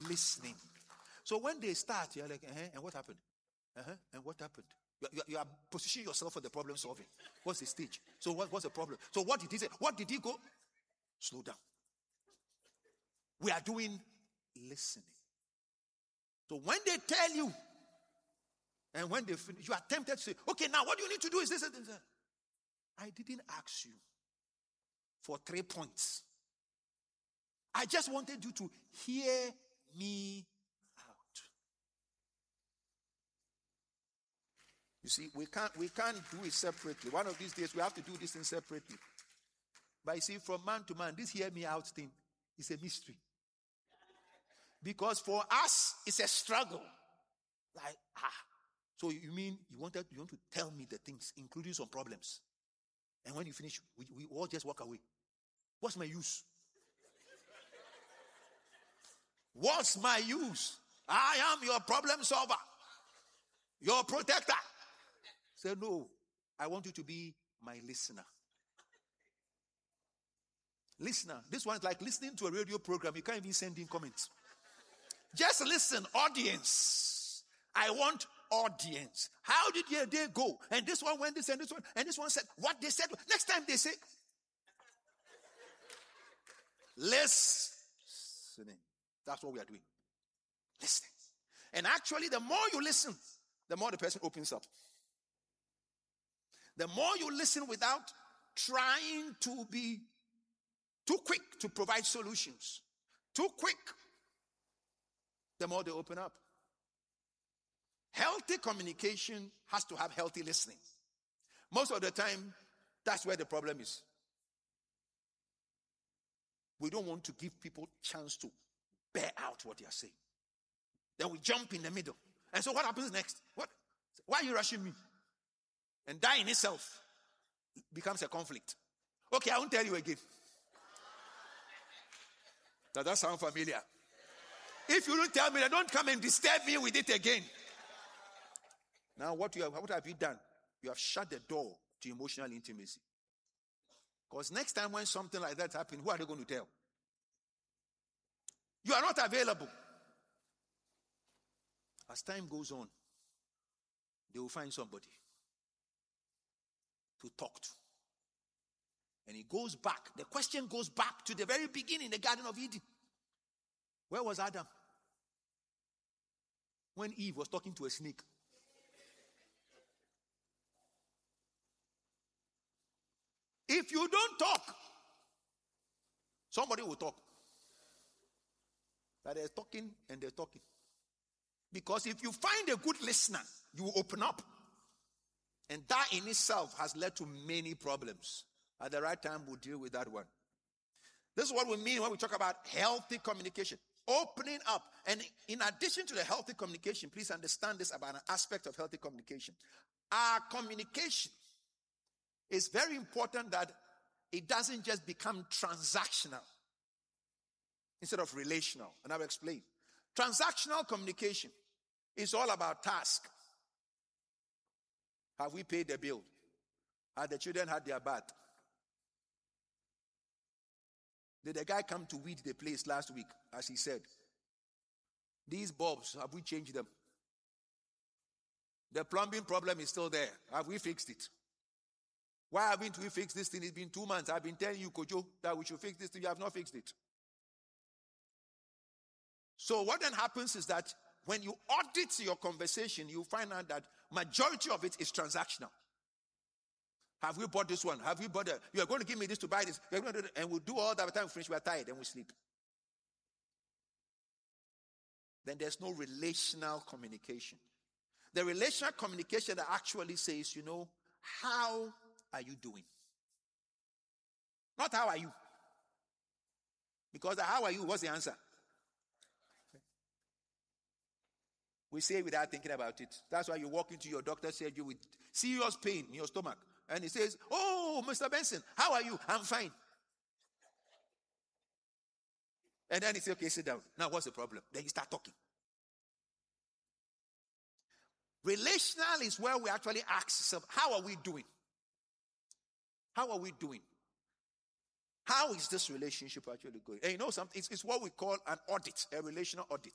listening. So when they start, you're like, and what happened? And what happened? You are positioning yourself for the problem solving. What's the stage? So what's the problem? So what did he say? What did he go? Slow down. We are doing listening. So when they tell you, and when they finish, you are tempted to say, okay, now what you need to do is this and this. I didn't ask you for 3 points. I just wanted you to hear me out. You see, we can't do it separately. One of these days we have to do this thing separately. But you see, from man to man, this hear me out thing is a mystery. Because for us, it's a struggle. Like, so you mean you want to tell me the things, including some problems. And when you finish, we all just walk away. What's my use? What's my use? I am your problem solver. Your protector. Say, no, I want you to be my listener. Listener. This one is like listening to a radio program. You can't even send in comments. Just listen, audience. I want audience. How did your day go? And this one went this and this one. And this one said what they said. Next time they say, listening. That's what we are doing. Listening. And actually, the more you listen, the more the person opens up. The more you listen without trying to be too quick to provide solutions, too quick, the more they open up. Healthy communication has to have healthy listening. Most of the time, that's where the problem is. We don't want to give people chance to bear out what they are saying. Then we jump in the middle. And so what happens next? What? Why are you rushing me? And that in itself becomes a conflict. Okay, I won't tell you again. Does that sound familiar? If you don't tell me, then don't come and disturb me with it again. Now, what have you done? You have shut the door to emotional intimacy. Because next time when something like that happens, who are they going to tell? You are not available. As time goes on, they will find somebody to talk to. And it goes back. The question goes back to the very beginning, the Garden of Eden. Where was Adam? When Eve was talking to a snake. If you don't talk, somebody will talk. But they're talking and they're talking. Because if you find a good listener, you will open up. And that in itself has led to many problems. At the right time, we'll deal with that one. This is what we mean when we talk about healthy communication. Opening up. And in addition to the healthy communication, please understand this about an aspect of healthy communication. Our communication is very important that it doesn't just become transactional instead of relational. And I'll explain. Transactional communication is all about task. Have we paid the bill? Have the children had their bath? Did the guy come to weed the place last week, as he said? These bulbs, have we changed them? The plumbing problem is still there. Have we fixed it? Why haven't we fixed this thing? It's been 2 months. I've been telling you, Kojo, that we should fix this thing. You have not fixed it. So what then happens is that when you audit your conversation, you find out that majority of it is transactional. Have we bought this one? Have we bought it? You are going to give me this to buy this. You're going to do it. And we'll do all that. By the time we finish, we are tired and we sleep. Then there's no relational communication. The relational communication that actually says, how are you doing? Not how are you. Because the how are you, what's the answer? We say it without thinking about it. That's why you walk into your doctor's surgery with serious pain in your stomach. And he says, "Oh, Mr. Benson, how are you?" "I'm fine." And then he says, "Okay, sit down. Now what's the problem?" Then you start talking. Relational is where we actually ask ourselves, how are we doing? How are we doing? How is this relationship actually going? And something, it's what we call an audit, a relational audit.